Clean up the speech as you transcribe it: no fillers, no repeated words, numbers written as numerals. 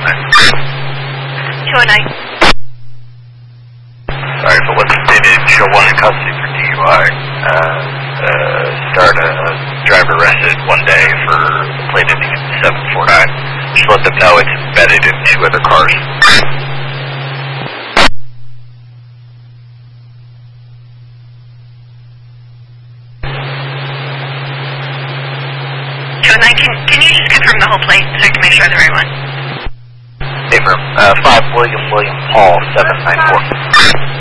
209. Sorry, for what's stated, show 1 in custody for DUI. Start a driver arrested one day for plate ending in 749. Just let them know it's embedded in 2 other cars. Can you just confirm the whole plate so I can make sure I have the right one? Affirm. 5 William Paul 794.